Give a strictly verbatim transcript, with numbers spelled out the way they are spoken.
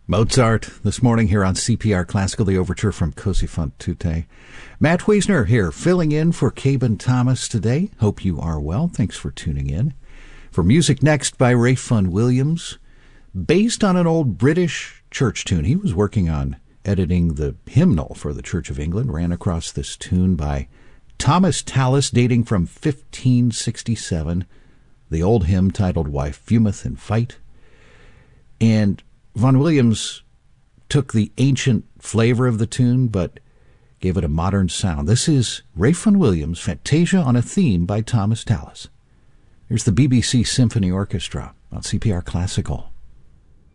Mozart this morning here on C P R Classical, the overture from Così fan tutte. Matt Wiesner here, filling in for Caben Thomas today. Hope you are well. Thanks for tuning in. For music next by Ralph Vaughan Williams, based on an old British church tune. He was working on editing the hymnal for the Church of England, ran across this tune by Thomas Tallis dating from fifteen sixty-seven, the old hymn titled Why Fumeth in Fight. And Vaughan Williams took the ancient flavor of the tune, but gave it a modern sound. This is Ralph Vaughan Williams' Fantasia on a Theme by Thomas Tallis. Here's the B B C Symphony Orchestra on C P R Classical.